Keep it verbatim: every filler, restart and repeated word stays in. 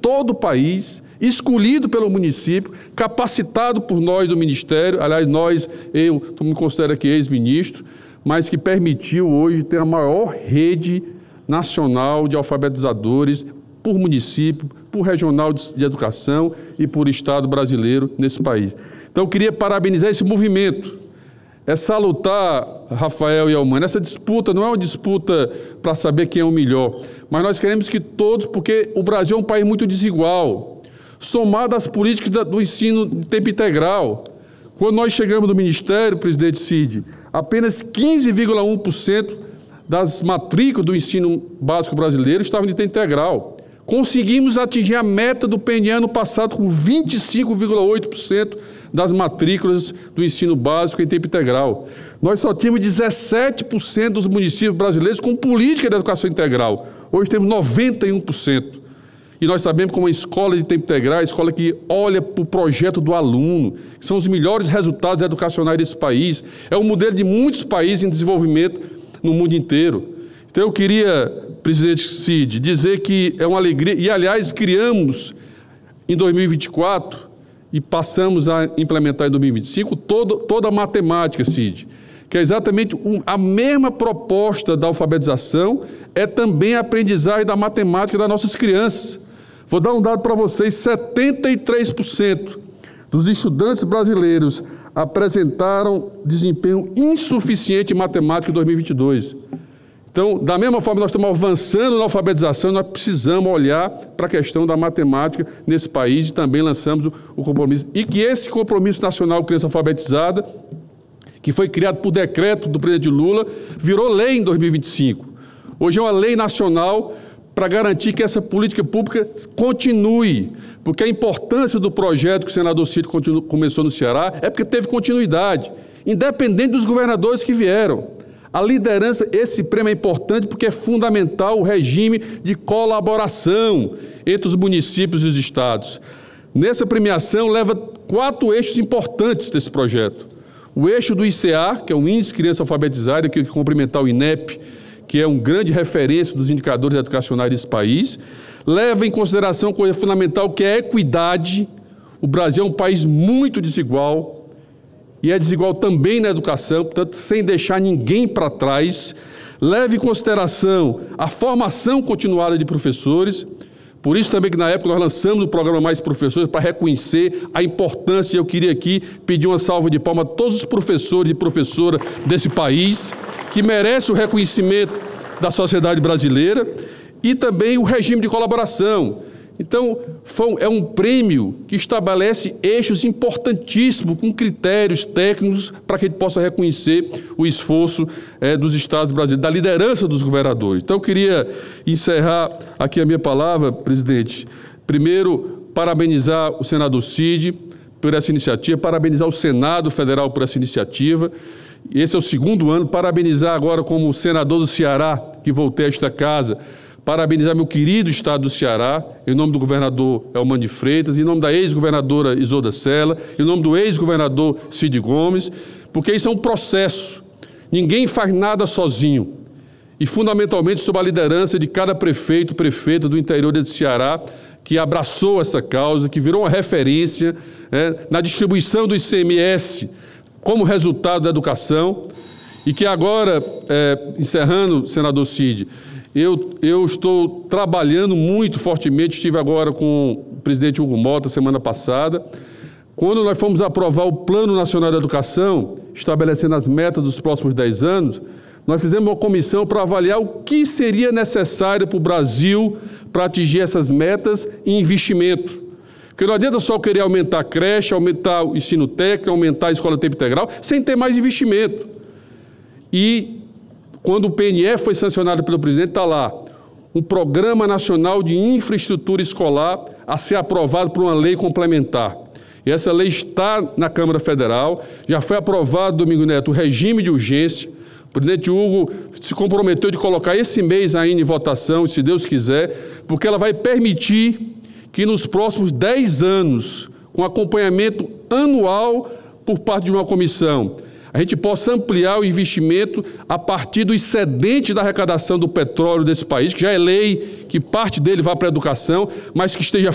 todo o país, escolhido pelo município, capacitado por nós do Ministério, aliás, nós, eu me considero aqui ex-ministro, mas que permitiu hoje ter a maior rede nacional de alfabetizadores por município, por regional de educação e por Estado brasileiro nesse país. Então, eu queria parabenizar esse movimento. É salutar, Rafael e Elmane, essa disputa não é uma disputa para saber quem é o melhor, mas nós queremos que todos, porque o Brasil é um país muito desigual, somado às políticas do ensino de tempo integral. Quando nós chegamos no Ministério, presidente Cid, apenas quinze vírgula um por cento das matrículas do ensino básico brasileiro estavam de tempo integral. Conseguimos atingir a meta do P N E ano passado com vinte e cinco vírgula oito por cento das matrículas do ensino básico em tempo integral. Nós só tínhamos dezessete por cento dos municípios brasileiros com política de educação integral. Hoje temos noventa e um por cento. E nós sabemos que uma escola de tempo integral é a escola que olha para o projeto do aluno, que são os melhores resultados educacionais desse país. É o modelo de muitos países em desenvolvimento no mundo inteiro. Então, eu queria, presidente Cid, dizer que é uma alegria, e, aliás, criamos em dois mil e vinte e quatro e passamos a implementar em dois mil e vinte e cinco todo, toda a matemática, Cid, que é exatamente um, a mesma proposta da alfabetização, é também a aprendizagem da matemática das nossas crianças. Vou dar um dado para vocês: setenta e três por cento dos estudantes brasileiros apresentaram desempenho insuficiente em matemática em dois mil e vinte e dois. Então, da mesma forma que nós estamos avançando na alfabetização, nós precisamos olhar para a questão da matemática nesse país e também lançamos o compromisso. E que esse compromisso nacional Criança Alfabetizada, que foi criado por decreto do presidente Lula, virou lei em dois mil e vinte e cinco. Hoje é uma lei nacional para garantir que essa política pública continue, porque a importância do projeto que o senador Cid continu, começou no Ceará é porque teve continuidade, independente dos governadores que vieram. A liderança, esse prêmio é importante porque é fundamental o regime de colaboração entre os municípios e os estados. Nessa premiação leva quatro eixos importantes desse projeto. O eixo do I C A, que é o Índice de Criança Alfabetizada, que eu quero cumprimentar o INEP, que é um grande referência dos indicadores educacionais desse país, leva em consideração coisa fundamental, que é a equidade. O Brasil é um país muito desigual, e é desigual também na educação, portanto, sem deixar ninguém para trás. Leve em consideração a formação continuada de professores. Por isso também que na época nós lançamos o programa Mais Professores para reconhecer a importância. Eu queria aqui pedir uma salva de palmas a todos os professores e professoras desse país, que merecem o reconhecimento da sociedade brasileira, e também o regime de colaboração. Então, é um prêmio que estabelece eixos importantíssimos, com critérios técnicos, para que a gente possa reconhecer o esforço é, dos estados brasileiros, da liderança dos governadores. Então, eu queria encerrar aqui a minha palavra, presidente. Primeiro, parabenizar o senador Cid por essa iniciativa, parabenizar o Senado Federal por essa iniciativa. Esse é o segundo ano. Parabenizar agora como senador do Ceará, que voltei a esta casa, parabenizar meu querido estado do Ceará, em nome do governador Elmane de Freitas, em nome da ex-governadora Isolda Sela, em nome do ex-governador Cid Gomes, porque isso é um processo. Ninguém faz nada sozinho. E, fundamentalmente, sob a liderança de cada prefeito, prefeita do interior do Ceará, que abraçou essa causa, que virou uma referência é, na distribuição do I C M S como resultado da educação, e que agora, é, encerrando, senador Cid, Eu, eu estou trabalhando muito fortemente, estive agora com o presidente Hugo Mota semana passada, quando nós fomos aprovar o Plano Nacional de Educação, estabelecendo as metas dos próximos dez anos, nós fizemos uma comissão para avaliar o que seria necessário para o Brasil para atingir essas metas e investimento. Porque não adianta só querer aumentar a creche, aumentar o ensino técnico, aumentar a escola de tempo integral, sem ter mais investimento. E quando o P N E foi sancionado pelo presidente, está lá, um Programa Nacional de Infraestrutura Escolar a ser aprovado por uma lei complementar. E essa lei está na Câmara Federal, já foi aprovado, Domingo Neto, o regime de urgência. O presidente Hugo se comprometeu de colocar esse mês ainda em votação, se Deus quiser, porque ela vai permitir que nos próximos dez anos, com acompanhamento anual por parte de uma comissão, a gente possa ampliar o investimento a partir do excedente da arrecadação do petróleo desse país, que já é lei, que parte dele vá para a educação, mas que esteja